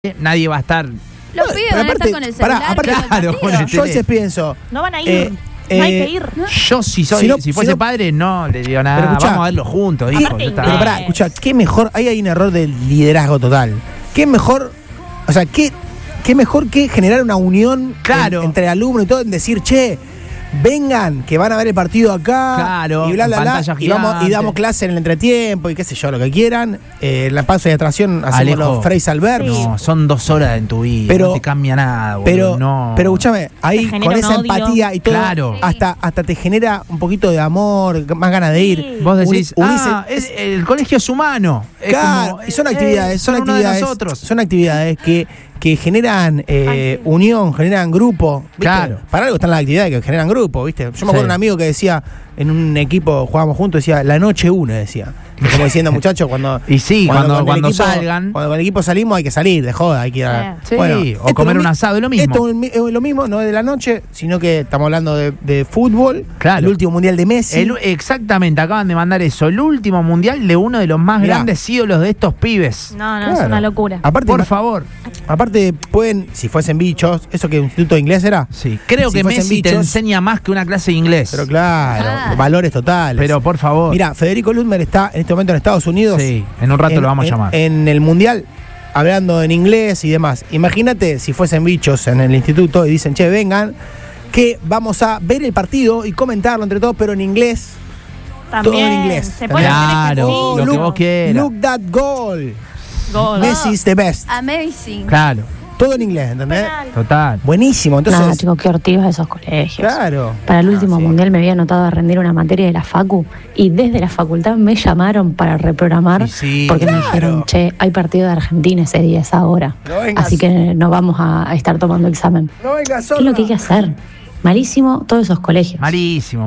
nadie va a estar. Los pibes van a estar con el celular. Claro, yo a veces pienso. No van a ir. No hay que ir. ¿No? Yo si fuese padre, no le digo nada. Escuchá, vamos a verlo juntos, hijo. Pero pará, escuchá, qué mejor. Ahí hay un error de liderazgo total. Qué mejor. O sea, qué mejor que generar una unión entre alumnos y todo, en decir, che, vengan, que van a ver el partido acá. Claro, y bla, bla, bla. Y damos clase en el entretiempo y qué sé yo, lo que quieran. La paso de atracción hacemos los Freys Albert. No, son 2 horas en tu vida. No te cambia nada, boludo. Pero escúchame, ahí con esa empatía y todo, claro, hasta te genera un poquito de amor, más ganas de ir. Sí. Vos decís, el colegio es humano. Claro, y son actividades, son actividades que generan unión, generan grupo. ¿Viste? Claro. Para algo están las actividades que generan grupo, ¿viste? Yo me acuerdo de un amigo que decía, en un equipo jugábamos juntos, decía, la noche 1, decía. Como diciendo, muchachos, cuando. Y sí, cuando salgan. Cuando con el equipo salimos hay que salir, de joda, hay que ir a. Sí, bueno, o comer un asado, es lo mismo. Esto es lo mismo, no es de la noche, sino que estamos hablando de fútbol. Claro. El último mundial de Messi. Exactamente, acaban de mandar eso. El último mundial de uno de los más grandes ídolos de estos pibes. No, es una locura. Aparte, por favor. Aparte, pueden, si fuesen bichos, ¿eso que un instituto de inglés era? Sí, creo que Messi te enseña más que una clase de inglés. Pero claro, valores totales. Pero por favor. Mira, Federico Ludmer está en este momento en Estados Unidos. Sí, en un rato lo vamos a llamar. En el mundial, hablando en inglés y demás. Imagínate si fuesen bichos en el instituto y dicen, che, vengan, que vamos a ver el partido y comentarlo entre todos, pero en inglés. También, todo en inglés. Se puede claro, lo que vos quieras. Look that goal. Messi is the best. Amazing. Claro. Todo en inglés, ¿entendés? Total. Buenísimo. Entonces, no, chicos, qué hortivas esos colegios. Claro. Para el último mundial me había anotado a rendir una materia de la facu y desde la facultad me llamaron para reprogramar porque me dijeron, che, hay partido de Argentina ese día, esa hora. Así que no vamos a estar tomando examen. No vengas sola. ¿Qué es lo que hay que hacer? Malísimo todos esos colegios. Malísimo.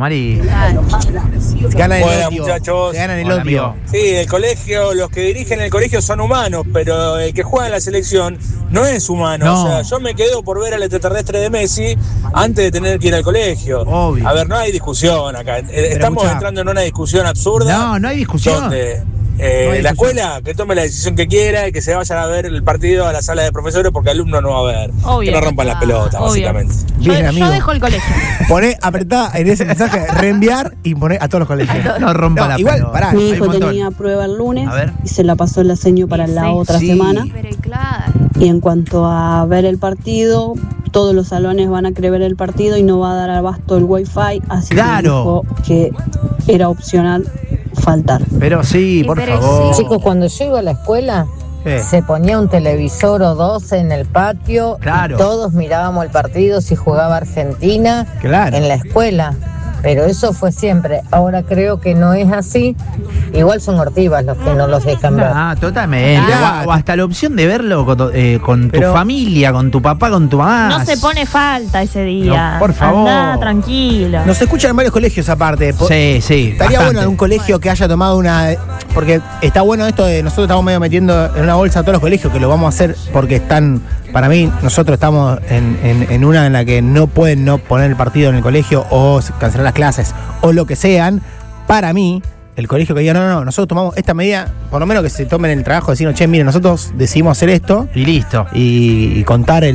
Ganan el Buenas, odio. muchachos. Ganan el odio. Sí, el colegio, los que dirigen el colegio son humanos, pero el que juega en la selección no es humano. No. O sea, yo me quedo por ver al extraterrestre de Messi antes de tener que ir al colegio. Obvio. A ver, no hay discusión acá. Estamos entrando en una discusión absurda. No hay discusión. Donde la escuela que tome la decisión que quiera y que se vayan a ver el partido a la sala de profesores porque el alumno no va a ver. Obvio. Que no rompan las pelotas, básicamente. Bien, amigo. Yo dejo el colegio. Poné, apretá en ese mensaje, reenviar y poné a todos los colegios. No rompa la pelota. Pará. Mi hijo tenía prueba el lunes y se la pasó la seño para la otra semana. Pero claro. Y en cuanto a ver el partido, todos los salones van a querer ver el partido y no va a dar abasto el wifi, así que dijo que era opcional faltar. Pero sí, por favor. Chicos, cuando yo iba a la escuela, se ponía un televisor o 2 en el patio y todos mirábamos el partido si jugaba Argentina en la escuela. Pero eso fue siempre. Ahora creo que no es así. Igual son hortivas los que no los dejan ver. Ah, totalmente. O hasta la opción de verlo con tu familia, con tu papá, con tu mamá. No se pone falta ese día. No, por favor. Andá tranquilo. Nos escuchan en varios colegios aparte. Sí. Estaría bastante. bueno algún colegio que haya tomado una. Porque está bueno esto de nosotros estamos medio metiendo en una bolsa a todos los colegios, que lo vamos a hacer porque están. Para mí, nosotros estamos en una en la que no pueden no poner el partido en el colegio o cancelar las clases o lo que sean. Para mí, el colegio que diga, no, nosotros tomamos esta medida, por lo menos que se tomen el trabajo de decir, che, miren, nosotros decidimos hacer esto. Y listo. Y contar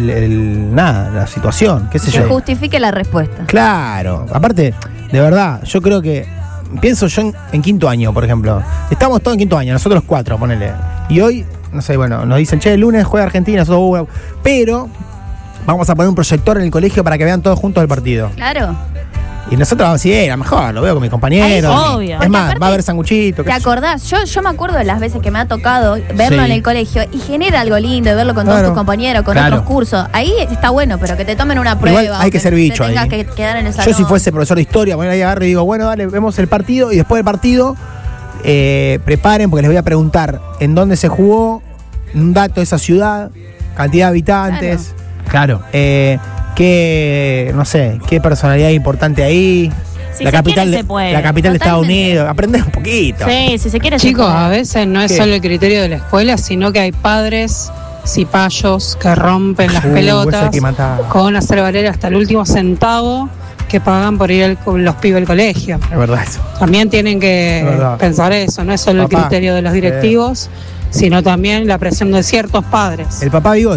la situación, qué sé yo. Que justifique la respuesta. Claro. Aparte, de verdad, yo creo que, pienso yo en quinto año, por ejemplo. Estamos todos en quinto año, nosotros 4, ponele. Y hoy, no sé, bueno, nos dicen, che, el lunes juega Argentina, pero vamos a poner un proyector en el colegio para que vean todos juntos el partido. Claro. Y nosotros vamos a decir, era mejor, lo veo con mis compañeros. Obvio. Es más, va a haber sanguchito. ¿Te acordás? Yo me acuerdo de las veces que me ha tocado verlo en el colegio y genera algo lindo, verlo con todos tus compañeros, con otros cursos. Ahí está bueno, pero que te tomen una prueba. Igual hay que ser bicho ahí. Que quedar en el salón. Yo si fuese profesor de historia, bueno, ahí agarro y digo, bueno, dale, vemos el partido y después del partido preparen porque les voy a preguntar en dónde se jugó, un dato de esa ciudad, cantidad de habitantes. Claro. Qué personalidad importante ahí. Si la capital se puede. La capital de Estados Unidos. Aprender un poquito. Sí, si se quiere. Chicos, a veces no es solo el criterio de la escuela, sino que hay padres cipayos que rompen las pelotas con hacer valer hasta el último centavo que pagan por ir los pibes al colegio. Es verdad eso. También tienen que pensar eso, no es solo el criterio de los directivos, sino también la presión de ciertos padres. El papá bigote.